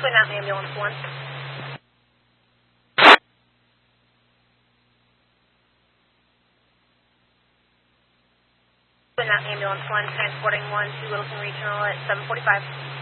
Twin Mountain Ambulance 1. Twin Mountain Ambulance 1, transporting 1 to Littleton Regional at 7:45.